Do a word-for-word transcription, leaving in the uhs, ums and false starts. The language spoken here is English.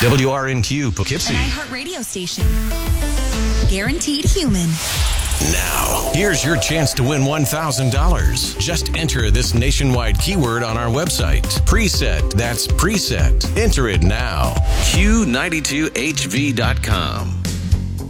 W R N Q Poughkeepsie. An iHeartRadio station. Guaranteed human. Now, here's your chance to win one thousand dollars. Just enter this nationwide keyword on our website. Preset. That's preset. Enter it now. Q ninety-two H V dot com.